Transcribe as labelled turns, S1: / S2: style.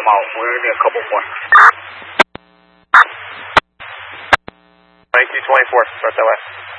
S1: I'm out. We're going to need a couple more.
S2: 9224, start that way.